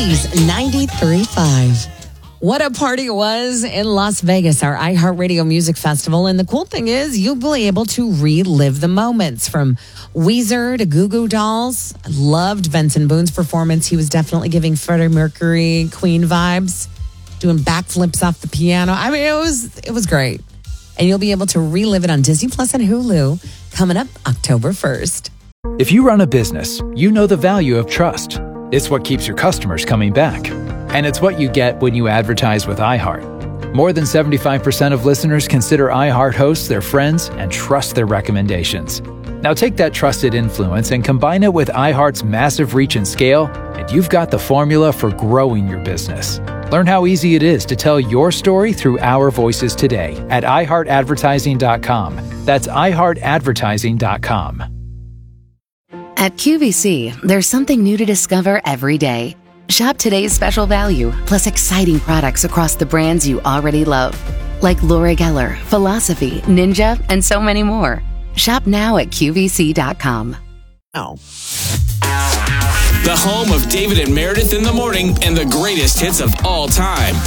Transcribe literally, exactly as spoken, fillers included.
K's ninety-three point five. What a party it was in Las Vegas, our iHeartRadio Music Festival. And the cool thing is you'll be able to relive the moments from Weezer to Goo Goo Dolls. I loved Benson Boone's performance. He was definitely giving Freddie Mercury Queen vibes, doing backflips off the piano. I mean, it was it was great. And you'll be able to relive it on Disney Plus and Hulu coming up October first. If you run a business, you know the value of trust. It's what keeps your customers coming back. And it's what you get when you advertise with iHeart. More than seventy-five percent of listeners consider iHeart hosts their friends and trust their recommendations. Now take that trusted influence and combine it with iHeart's massive reach and scale, and you've got the formula for growing your business. Learn how easy it is to tell your story through our voices today at i heart advertising dot com. That's i heart advertising dot com. At Q V C, there's something new to discover every day. Shop today's special value, plus exciting products across the brands you already love, like Laura Geller, Philosophy, Ninja, and so many more. Shop now at Q V C dot com. Oh. The home of David and Meredith in the morning and the greatest hits of all time.